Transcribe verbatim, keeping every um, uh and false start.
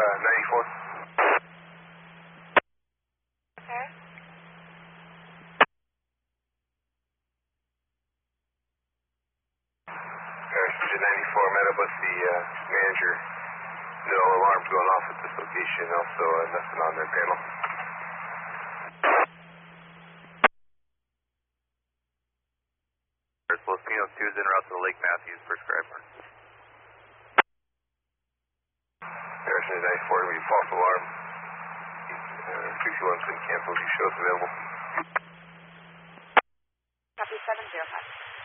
uh, ninety-four. Okay. Harrison ninety-four, met up with the uh, manager. No alarms going off at this location, also uh, nothing on their panel. Los Pinos two is en route to the Lake Matthews prescribed mark. Harrison ninety-four, we false alarm. Uh, sixty-one's been canceled, you show us available. Copy seven zero five.